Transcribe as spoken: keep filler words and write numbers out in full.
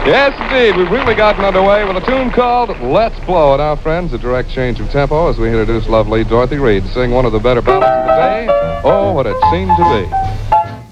Yes, indeed. We've really gotten underway with a tune called Let's Blow. Now, friends, a direct change of tempo as we introduce lovely Dorothy Reed, sing one of the better ballads of the day, Oh, What It Seemed to Be.